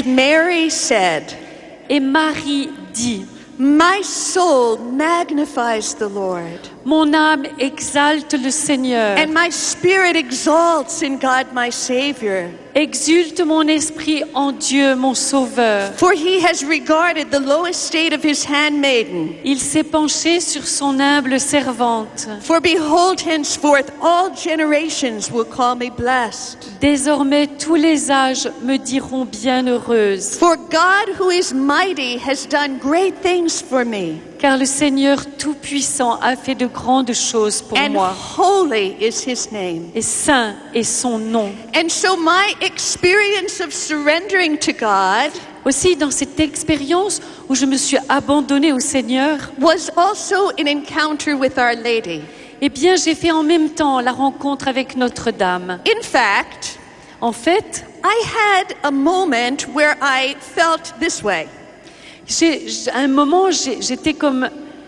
And Mary said, Et Marie dit, My soul magnifies the Lord, mon âme exalte le Seigneur. and my spirit exalts in God my Savior. Exulte mon esprit en Dieu, mon Sauveur. For he has regarded the low estate of his handmaiden. Il s'est penché sur son humble servante. For behold, henceforth all generations will call me blessed. Désormais, tous les âges me diront bienheureuse, For God who is mighty has done great things for me, car le Seigneur Tout-Puissant a fait de grandes choses pour and moi. holy is his name. Et saint est son nom. And so my experience of surrendering to God Aussi, dans cette expérience où je me suis abandonnée au Seigneur, was also an encounter with Our Lady. eh bien, j'ai fait en même temps la rencontre avec Notre-Dame. In fact, En fait, I had a moment where I felt this way. à un moment, j'étais comme...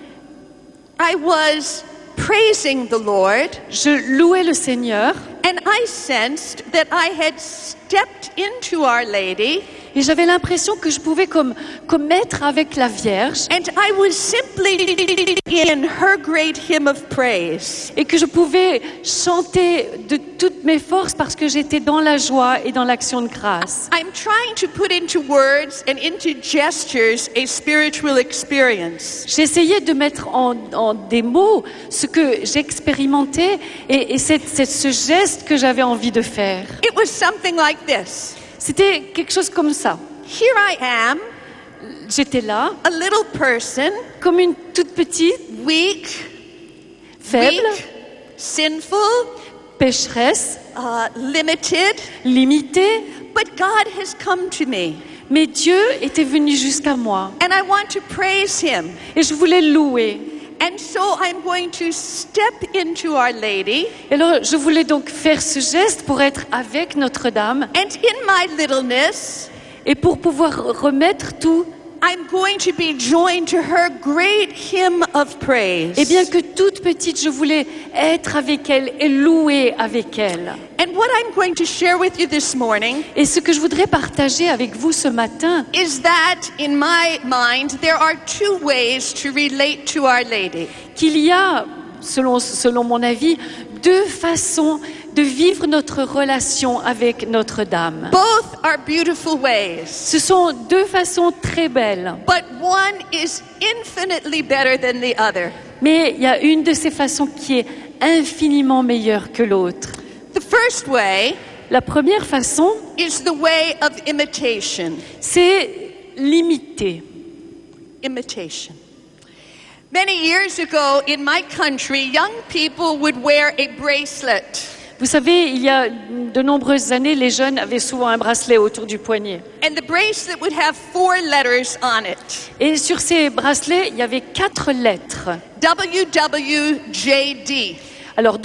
I was praising the Lord, Je louais le Seigneur and I sensed that I had stepped into Our Lady, et j'avais l'impression que je pouvais comme être avec la Vierge and I was simply in her great hymn of praise. et que je pouvais chanter de toutes mes forces parce que j'étais dans la joie et dans l'action de grâce. I'm trying to put into words and into gestures a spiritual experience. J'essayais de mettre en des mots ce que j'expérimentais et ce geste que j'avais envie de faire. It was something like this. C'était quelque chose comme ça. Here I am, J'étais là, a little person, comme une toute petite, weak, faible, sinful, pécheresse, limited, limitée, but God has come to me, mais Dieu était venu jusqu'à moi and I want to praise him. et je voulais louer. And so I'm going to step into Our Lady, Et alors, je voulais donc faire ce geste pour être avec Notre-Dame and in my littleness, et pour pouvoir remettre tout, I'm going to be joined to her great hymn of praise. et bien que toute petite, je voulais être avec elle et louer avec elle. And what I'm going to share with you this morning Et ce que je voudrais partager avec vous ce matin, is that in my mind there are two ways to relate to Our Lady. qu'il y a, selon mon avis, deux façons de vivre notre relation avec Notre-Dame. Both are beautiful ways, Ce sont deux façons très belles, but one is infinitely better than the other. mais il y a une de ces façons qui est infiniment meilleure que l'autre. The first way La première façon, is the way of imitation. c'est l'imiter. Imitation. Many years ago in my country, young people would wear a bracelet. Vous savez, il y a de nombreuses années, les jeunes avaient souvent un bracelet autour du poignet. And the bracelet would have 4 letters on it. Et sur ces bracelets, il y avait 4 lettres. WWJD. Alors,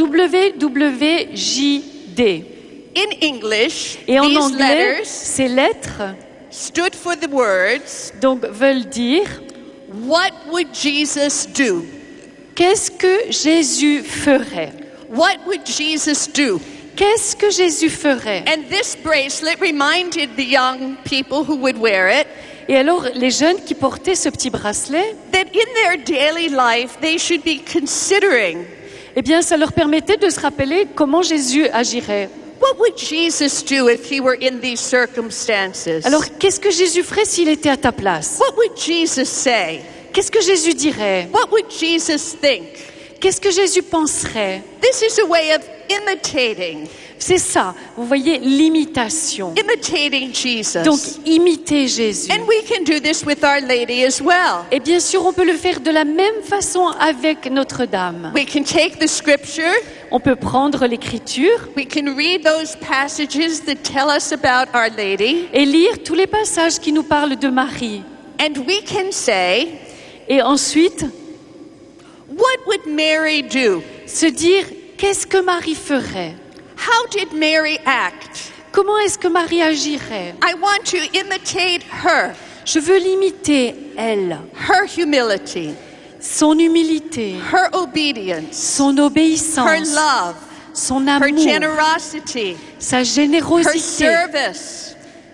WWJD. In English, Et en these anglais, letters ces lettres stood for the words, donc, veulent dire what would Jesus do? qu'est-ce que Jésus ferait? What would Jesus do? Qu'est-ce que Jésus ferait? And this bracelet reminded the young people who would wear it Et alors, les jeunes qui portaient ce petit bracelet, that in their daily life they should be considering, eh bien, ça leur permettait de se rappeler comment Jésus agirait. what would Jesus do if he were in these circumstances? Alors, qu'est-ce que Jésus ferait s'il était à ta place? What would Jesus say? Qu'est-ce que Jésus dirait? What would Jesus think? Qu'est-ce que Jésus penserait? This is a way of imitating C'est ça, vous voyez, l'imitation. imitating Jesus. Donc, imiter Jésus. And we can do this with Our Lady as well. Et bien sûr, on peut le faire de la même façon avec Notre-Dame. We can take the scripture, On peut prendre l'Écriture we can read those passages that tell us about Our Lady, et lire tous les passages qui nous parlent de Marie. and we can say, Et ensuite, what would Mary do? se dire, qu'est-ce que Marie ferait? How did Mary act? Comment est-ce que Marie agirait? I want to imitate her, Je veux l'imiter, elle, her humility, son humilité, her obedience, son her obéissance, love, son her amour, generosity, sa her générosité, service,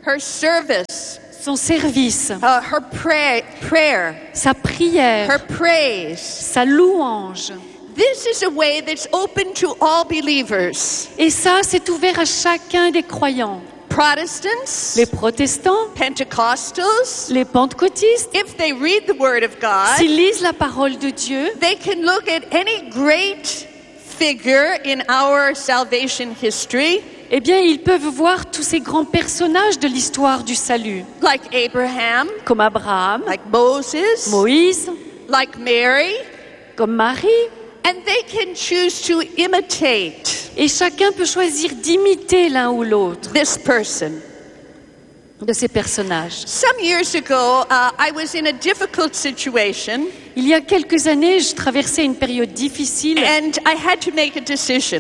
her service, son service, her prayer, sa prière, her praise. sa louange. This is a way that's open to all believers. Et ça, c'est ouvert à chacun des croyants. Protestants, Les protestants, Pentecostals, les pentecôtistes, if they read the Word of God, s'ils lisent la parole de Dieu, they can look at any great figure in our salvation history, eh bien, ils peuvent voir tous ces grands personnages de l'histoire du salut, like Abraham, comme Abraham, like Moses, Moïse, like Mary, comme Marie. and they can choose to imitate Et chacun peut choisir d'imiter l'un ou l'autre this person. de ces personnages. Some years ago, I was in a difficult situation, Il y a quelques années, je traversais une période difficile. and I had to make a decision.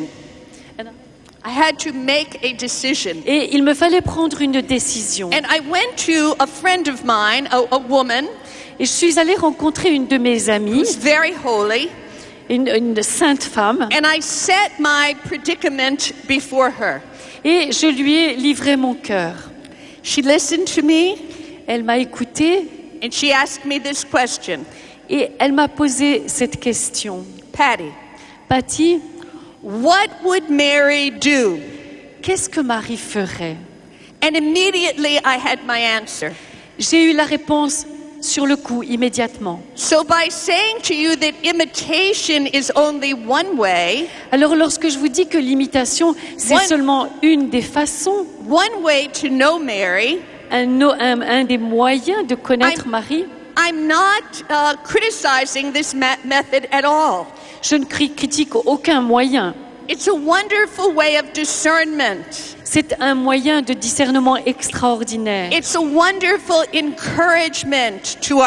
I had to make a decision. Et il me fallait prendre une décision. And I went to a friend of mine, a woman Et je suis allée rencontrer une de mes amies, who's very holy, une sainte femme, and I set my predicament before her. et je lui ai livré mon cœur. She listened to me, Elle m'a écoutée and she asked me this question. et elle m'a posé cette question. Patty, Patty, what would Mary do? qu'est-ce que Marie ferait? And immediately I had my answer. J'ai eu la réponse sur le coup, immédiatement. So by saying to you that imitation is only one way, Alors lorsque je vous dis que l'imitation, c'est seulement une des façons, one way to know Mary, un des moyens de connaître Marie, I'm not criticizing this method at all. je ne critique aucun moyen. It's a wonderful way of discernment. C'est un moyen de discernement extraordinaire. It's a wonderful encouragement to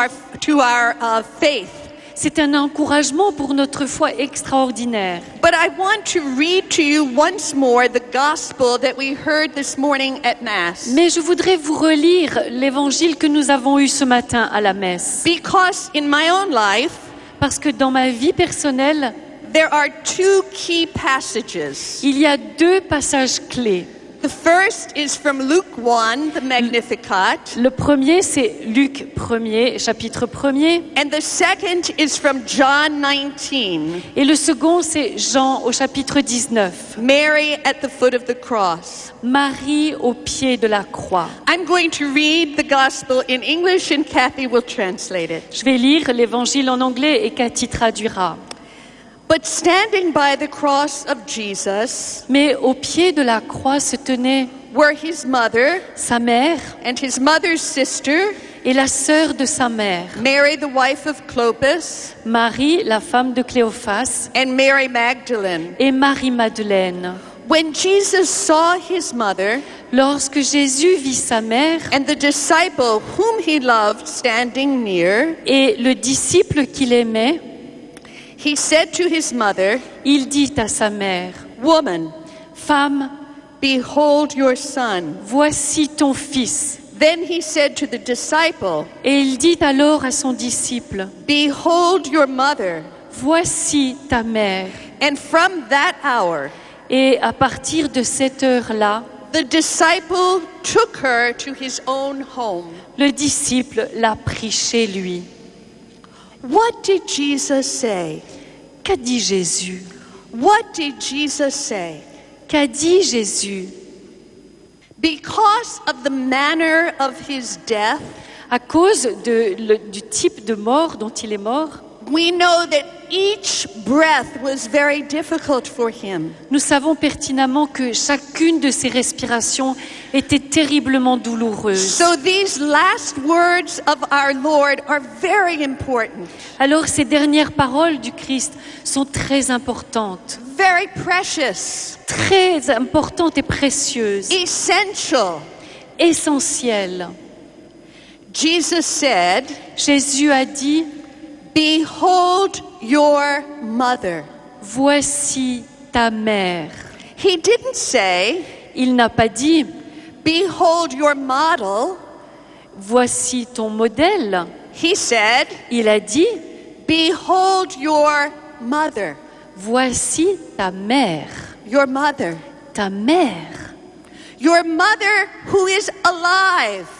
our faith. C'est un encouragement pour notre foi extraordinaire. But I want to read to you once more the gospel that we heard this morning at Mass. Mais je voudrais vous relire l'évangile que nous avons eu ce matin à la messe. Because in my own life, Parce que dans ma vie personnelle, there are two key passages. il y a deux passages clés. The first is from Luke 1, the Magnificat, Le premier, c'est Luc 1er, chapitre 1er. and the second is from John 19, Et le second, c'est Jean au chapitre 19. Mary at the foot of the cross. Marie au pied de la croix. I'm going to read the gospel in English and Kathy will translate it. Je vais lire l'évangile en anglais et Cathy traduira. But standing by the cross of Jesus Mais au pied de la croix se tenait were his mother sa mère and his mother's sister, et la sœur de sa mère, Mary the wife of Clopas, Marie, la femme de Cléophas, and Mary Magdalene. et Marie-Madeleine. When Jesus saw his mother Lorsque Jésus vit sa mère and the disciple whom he loved standing near, et le disciple qu'il aimait, he said to his mother, il dit à sa mère, "Woman, Femme, behold your son." voici ton fils. Then he said to the disciple, Et il dit alors à son disciple, "Behold your mother." voici ta mère. And from that hour, Et à partir de cette heure-là, the disciple took her to his own home. le disciple l'a pris chez lui. What did Jesus say? Qu'a dit Jésus? What did Jesus say? Qu'a dit Jésus? Because of the manner of his death, À cause du type de mort dont il est mort, we know that each breath was very difficult for him. nous savons pertinemment que chacune de ses respirations était terriblement douloureuse. So these last words of our Lord are very important, Alors ces dernières paroles du Christ sont très importantes, very precious, très importantes et précieuses, essential. essentielles. Jesus said, Jésus a dit, "Behold your mother." voici ta mère. He didn't say, Il n'a pas dit, "Behold your model." voici ton modèle. He said, Il a dit, "Behold your mother." voici ta mère. Your mother. Ta mère. Your mother who is alive